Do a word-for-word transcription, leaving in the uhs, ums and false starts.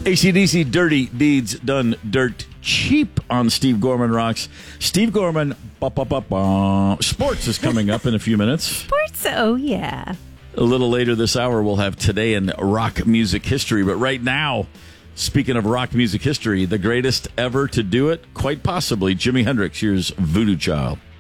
A C D C Dirty Deeds Done Dirt Cheap on Steve Gorman Rocks. Steve Gorman, ba, ba, ba, ba. Sports is coming up in a few minutes. Sports, oh yeah. A little later this hour, we'll have Today in Rock Music History. But right now, speaking of rock music history, the greatest ever to do it, quite possibly, Jimi Hendrix. Here's Voodoo Child.